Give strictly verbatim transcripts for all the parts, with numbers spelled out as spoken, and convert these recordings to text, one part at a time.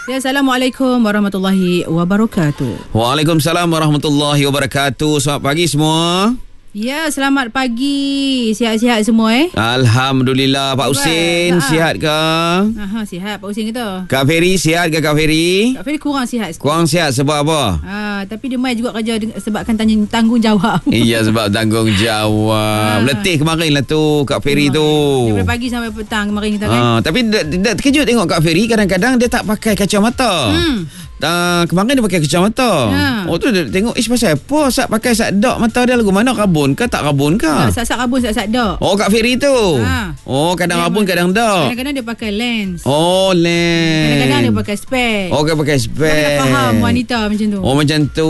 Ya, Assalamualaikum warahmatullahi wabarakatuh. Waalaikumsalam warahmatullahi wabarakatuh. Selamat pagi semua. Ya, selamat pagi. Sihat-sihat semua eh? Alhamdulillah. Pak Husin, ha. sihat ke? Aha, sihat Pak Husin kata. Kak Ferry, sihat ke Kak Ferry? Kak Ferry kurang sihat sikit. Kurang sihat sebab apa? Ah, tapi dia mai juga kerja sebabkan tanya tanggungjawab. Iya, sebab tanggungjawab. Letih kemarin lah tu Kak Ferry tu. Daripada pagi sampai petang kemarin kita kan. Ah, tapi tak terkejut tengok Kak Ferry kadang-kadang dia tak pakai kacamata. Hmm. Uh, kemarin dia pakai kacamata. Ya. Oh tu dia tengok ish pasal apa sat pakai sat dak mata dia lagu mana, rabun ke tak rabun ke? Ha, sat-sat rabun sat-sat dak. Oh Kak Ferry tu. Ha. Oh kadang dia rabun kadang dak. Kadang-kadang dia pakai lens. Oh lens. Kadang-kadang dia pakai spek. Oh dia pakai spek. Dia faham wanita macam tu. Oh macam tu.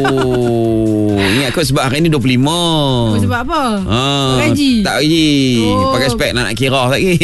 Ingat kot sebab hari ni dua puluh lima. Oh, sebab apa? Ha. Gaji. Tak gaji. Oh. Pakai spek nak nak kira lagi.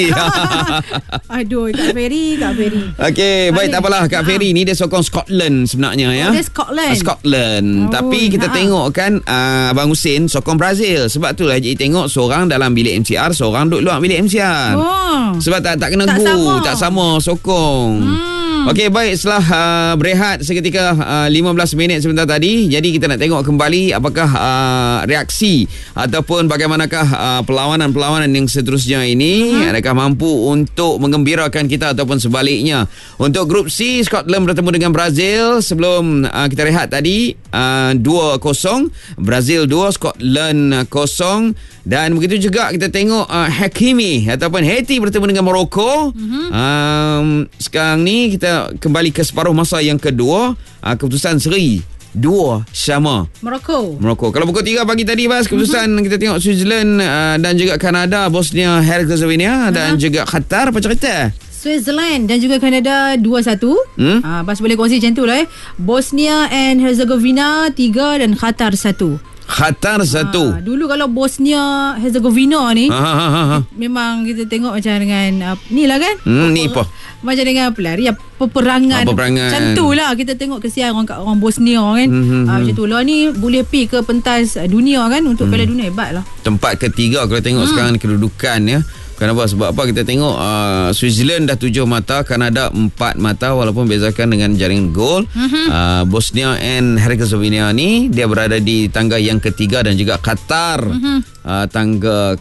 Aduh Kak Ferry, Kak Ferry. Okey, baik tak apalah Kak ha. Ferry ni dia sokong Scotland sebenarnya ya. Oh, dia Scotland. Scotland. Oh, tapi kita ha. tengok kan uh, Abang Husin sokong Brazil. Sebab tu lah jadi tengok seorang dalam bilik M C R, seorang duduk luar bilik M C R. Oh. Sebab tak tak kena tak gu, sama. tak sama sokong. Hmm. Okey, baik, setelah uh, berehat seketika uh, lima belas minit sebentar tadi, jadi kita nak tengok kembali apakah uh, reaksi ataupun bagaimanakah uh, perlawanan-perlawanan yang seterusnya ini, uh-huh. adakah mampu untuk menggembirakan kita ataupun sebaliknya. Untuk grup C, Scotland bertemu dengan Brazil. Sebelum uh, kita rehat tadi, uh, dua kosong, Brazil dua, Scotland kosong. Dan begitu juga kita tengok uh, Hakimi ataupun Haiti bertemu dengan Morocco. Uh-huh. Um, sekarang ni kita kembali ke separuh masa yang kedua. Uh, keputusan seri dua sama Morocco. Morocco. Kalau pukul tiga pagi tadi Bas, keputusan uh-huh. kita tengok Switzerland uh, dan juga Kanada, Bosnia Herzegovina uh-huh. dan juga Qatar. Apa cerita? Switzerland dan juga Kanada dua satu. Hmm? Uh, Bas boleh kongsi macam tu lah eh. Bosnia and Herzegovina tiga dan Qatar satu. Qatar satu. Ha, dulu kalau Bosnia Herzegovina ni ha, ha, ha, ha. memang kita tengok macam dengan uh, ni lah kan. Hmm, ni apa? Macam dengan pelari peperangan. Peperangan. Macam tu lah kita tengok kesian orang orang Bosnia kan. Hmm, ha, macam tu lah ni boleh pergi ke pentas dunia kan untuk hmm. Piala Dunia, hebat lah. Tempat ketiga kalau tengok hmm. sekarang kedudukan ya. Kenapa? Sebab apa kita tengok uh, Switzerland dah tujuh mata, Kanada empat mata walaupun bezakan dengan jaringan gol. Uh-huh. Uh, Bosnia and Herzegovina ni dia berada di tangga yang ketiga dan juga Qatar uh-huh. uh, tangga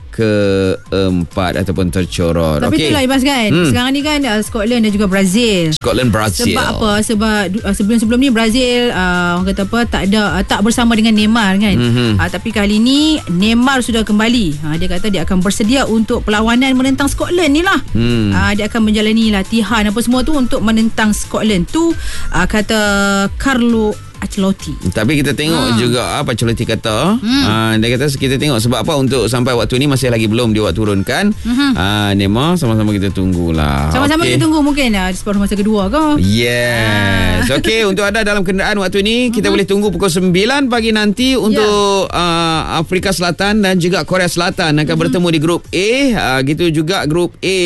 keempat ataupun tercoror. Tapi okay. itulah Ibas kan. Hmm. Sekarang ni kan uh, Scotland dan juga Brazil. Scotland Brazil. Sebab apa? Sebab uh, sebelum-sebelum ni Brazil uh, orang kata apa tak ada uh, tak bersama dengan Neymar kan. Uh-huh. Uh, tapi kali ni Neymar sudah kembali. Uh, dia kata dia akan bersedia untuk perlawanan menentang Scotland ni lah. Hmm. Uh, dia akan menjalani latihan apa semua tu untuk menentang Scotland tu, uh, kata Carlo Ancelotti. Tapi kita tengok hmm. juga apa Ancelotti kata. Hmm. Uh, dia kata kita tengok sebab apa untuk sampai waktu ni masih lagi belum dia buat turunkan. Hmm. Uh, Neymar sama-sama kita tunggulah. Sama-sama okay. kita tunggu mungkin uh, di separuh masa kedua ke. Yes. Uh. Okey, untuk anda dalam kenderaan waktu ni kita hmm. boleh tunggu pukul sembilan pagi nanti untuk yeah. uh, Afrika Selatan dan juga Korea Selatan akan hmm. bertemu di grup A. Uh, gitu juga grup A.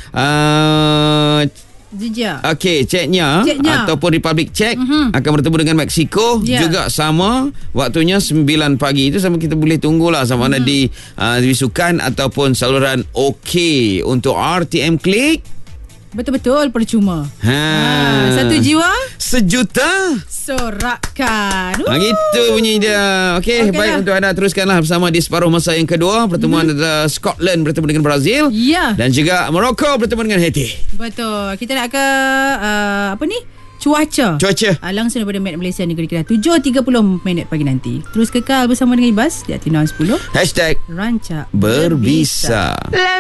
Uh, Georgia. Okey, Czechnya ataupun Republik Czech uh-huh. akan bertemu dengan Mexico yeah. juga sama waktunya sembilan pagi. Itu sama kita boleh tunggulah sama uh-huh. ada di uh, Wisukan ataupun saluran OK untuk R T M Klik. Betul-betul percuma. Ha. ha satu jiwa sejuta sorakan. Ha, gitu bunyi dia. Okey, okay, baik lah. Untuk anda teruskanlah bersama di separuh masa yang kedua. Pertemuan hmm. antara Scotland bertemu dengan Brazil yeah. dan juga Morocco bertemu dengan Haiti. Betul. Kita nak ke uh, apa ni? Cuaca. Cuaca. Uh, langsung daripada Met Malaysia Negeri Kedah tujuh tiga puluh minit pagi nanti. Terus kekal bersama dengan Ibas di Hati enam sepuluh. Hashtag Rancak Berbisa.